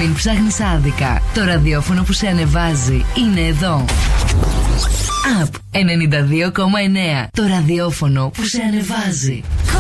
Μην ψάχνεις άδικα. Το ραδιόφωνο που σε ανεβάζει είναι εδώ. Up 92,9. Το ραδιόφωνο που σε ανεβάζει.